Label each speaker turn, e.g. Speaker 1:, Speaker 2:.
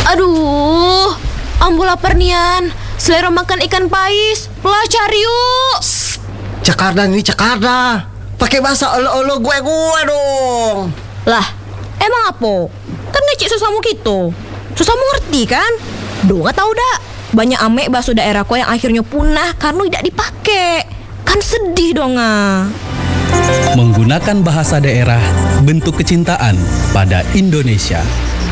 Speaker 1: Aduh, ambo lapar nian. Selera makan ikan pais. Lah cari yuk.
Speaker 2: Jakarta nih Jakarta. Pakai bahasa olo-olo gue dong.
Speaker 1: Lah, emang apa? Kan ngecik susamu gitu. Susamu ngerti kan? Duh nggak tahu dah. Banyak ame bahasa daerahku yang akhirnya punah karena tidak dipakai. Kan sedih dong ah.
Speaker 3: Menggunakan bahasa daerah bentuk kecintaan pada Indonesia.